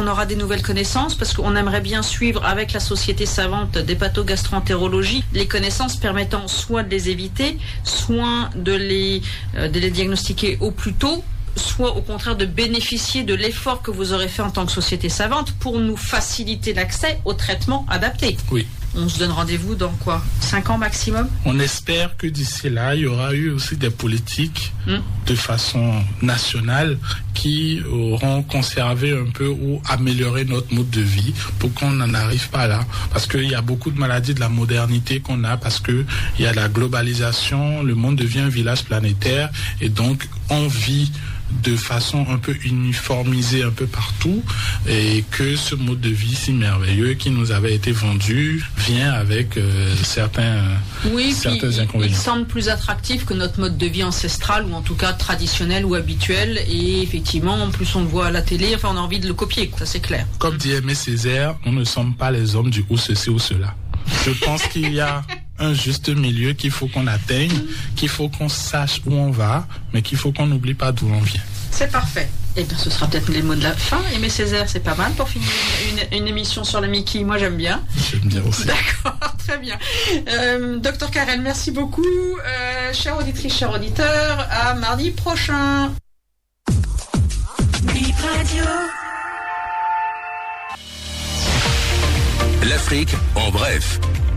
qu'on aura des nouvelles connaissances, parce qu'on aimerait bien suivre avec la Société savante d'hépatogastroentérologie les connaissances permettant soit de les éviter, soit de les diagnostiquer au plus tôt, soit au contraire de bénéficier de l'effort que vous aurez fait en tant que société savante pour nous faciliter l'accès aux traitements adaptés. Oui. On se donne rendez-vous dans quoi ? 5 ans maximum ? On espère que d'ici là, il y aura eu aussi des politiques de façon nationale qui auront conservé un peu ou amélioré notre mode de vie pour qu'on n'en arrive pas là. Parce qu'il y a beaucoup de maladies de la modernité qu'on a, parce qu'il y a la globalisation, le monde devient un village planétaire et donc on vit de façon un peu uniformisée un peu partout, et que ce mode de vie si merveilleux qui nous avait été vendu vient avec certains inconvénients. Il semble plus attractif que notre mode de vie ancestral, ou en tout cas traditionnel ou habituel, et effectivement en plus on le voit à la télé, enfin on a envie de le copier, ça c'est clair. Comme dit Aimé Césaire, nous ne sommes pas les hommes du ou ceci ou cela. Je pense qu'il y a un juste milieu qu'il faut qu'on atteigne, qu'il faut qu'on sache où on va, mais qu'il faut qu'on n'oublie pas d'où on vient. C'est parfait. Eh bien, ce sera peut-être les mots de la fin. Aimé Césaire, c'est pas mal pour finir une émission sur le Mickey. Moi, j'aime bien. J'aime bien aussi. D'accord, très bien. Docteur Carrel, merci beaucoup. Chères auditrices, chers auditeurs, à mardi prochain. Bip Radio. L'Afrique en bref.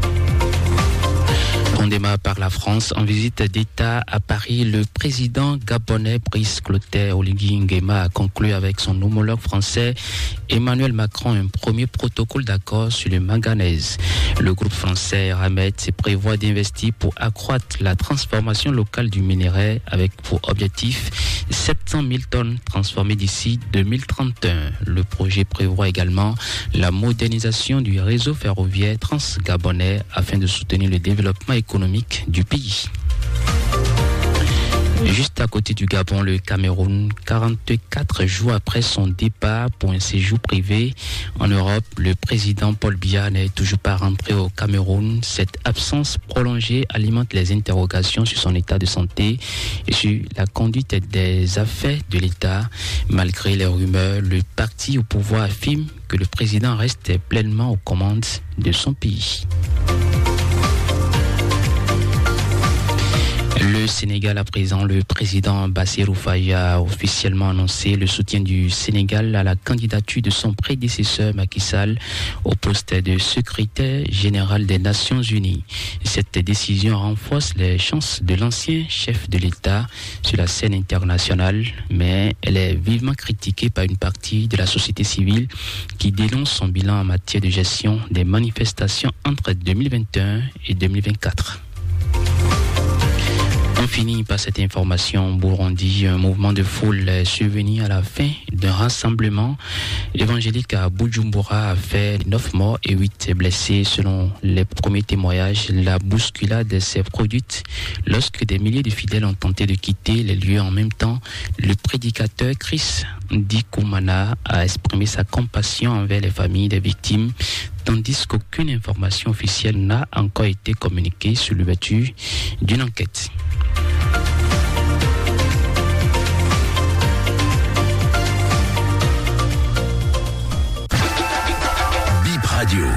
On démarre par la France. En visite d'État à Paris, le président gabonais Brice Clotaire Oligui Nguema a conclu avec son homologue français Emmanuel Macron un premier protocole d'accord sur le manganèse. Le groupe français Eramet prévoit d'investir pour accroître la transformation locale du minerai avec pour objectif 700 000 tonnes transformées d'ici 2031. Le projet prévoit également la modernisation du réseau ferroviaire transgabonais afin de soutenir le développement économique du pays. Juste à côté du Gabon, le Cameroun, 44 jours après son départ pour un séjour privé en Europe, le président Paul Biya n'est toujours pas rentré au Cameroun. Cette absence prolongée alimente les interrogations sur son état de santé et sur la conduite des affaires de l'État. Malgré les rumeurs, le parti au pouvoir affirme que le président reste pleinement aux commandes de son pays. Le Sénégal à présent, le président Bassirou Faye a officiellement annoncé le soutien du Sénégal à la candidature de son prédécesseur Macky Sall au poste de secrétaire général des Nations Unies. Cette décision renforce les chances de l'ancien chef de l'État sur la scène internationale, mais elle est vivement critiquée par une partie de la société civile qui dénonce son bilan en matière de gestion des manifestations entre 2021 et 2024. On finit par cette information. Burundi, un mouvement de foule est survenu à la fin d'un rassemblement évangélique à Bujumbura a fait 9 morts et 8 blessés. Selon les premiers témoignages, la bousculade s'est produite lorsque des milliers de fidèles ont tenté de quitter les lieux. En même temps, le prédicateur Chris Ndikumana a exprimé sa compassion envers les familles des victimes, tandis qu'aucune information officielle n'a encore été communiquée sur l'ouverture d'une enquête. Bip Radio.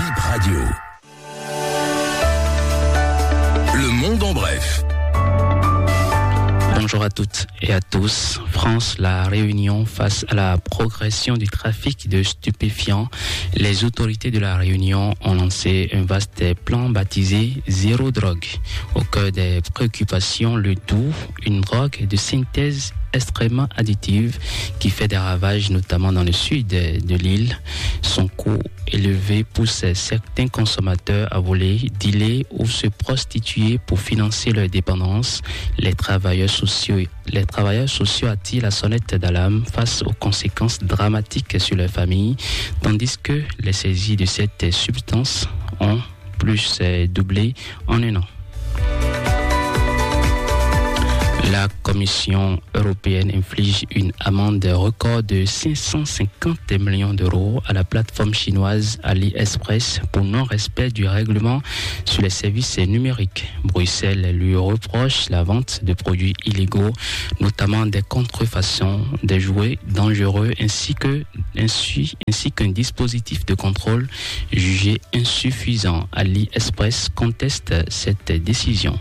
Le monde en bref. Bonjour à toutes et à tous. France, la Réunion, face à la progression du trafic de stupéfiants, les autorités de la Réunion ont lancé un vaste plan baptisé Zéro Drogue. Au cœur des préoccupations, le doux, une drogue de synthèse extrêmement additive qui fait des ravages notamment dans le sud de l'île. Son coût élevé pousse certains consommateurs à voler, dealer ou se prostituer pour financer leur dépendance. Les travailleurs sociaux attirent la sonnette d'alarme face aux conséquences dramatiques sur leurs familles, tandis que les saisies de cette substance ont plus doublé en un an. La Commission européenne inflige une amende record de 550 millions d'euros à la plateforme chinoise AliExpress pour non-respect du règlement sur les services numériques. Bruxelles lui reproche la vente de produits illégaux, notamment des contrefaçons, des jouets dangereux ainsi qu'un dispositif de contrôle jugé insuffisant. AliExpress conteste cette décision.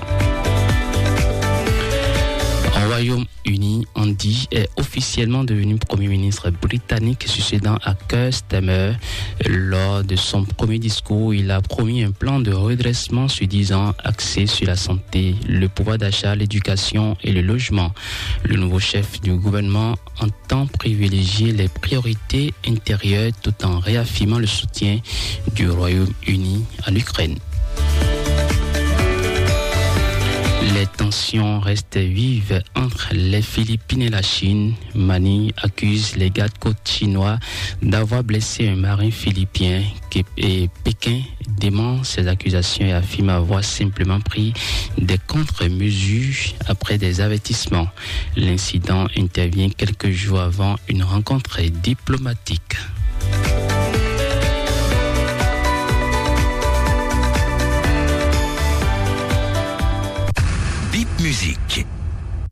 Au Royaume-Uni, Andy est officiellement devenu Premier ministre britannique, succédant à Keir Starmer. Lors de son premier discours, il a promis un plan de redressement sur 10 ans axé sur la santé, le pouvoir d'achat, l'éducation et le logement. Le nouveau chef du gouvernement entend privilégier les priorités intérieures tout en réaffirmant le soutien du Royaume-Uni à l'Ukraine. Les tensions restent vives entre les Philippines et la Chine. Manille accuse les gardes-côtes chinois d'avoir blessé un marin philippien et Pékin dément ces accusations et affirme avoir simplement pris des contre-mesures après des avertissements. L'incident intervient quelques jours avant une rencontre diplomatique. Bip Musique.